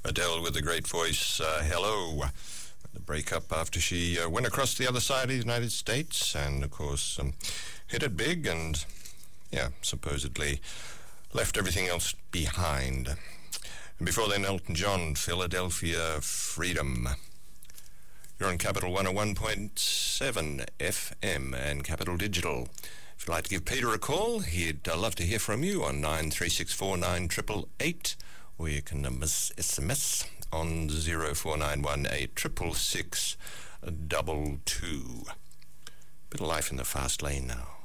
Adele with a great voice, Hello. The breakup after she went across the other side of the United States and, of course, hit it big and, supposedly left everything else behind. And before then, Elton John, Philadelphia Freedom. You're on Capital 101.7 FM and Capital Digital. If you'd like to give Peter a call, he'd love to hear from you on 93649888, or you can SMS on 0491866622. Bit of life in the fast lane now.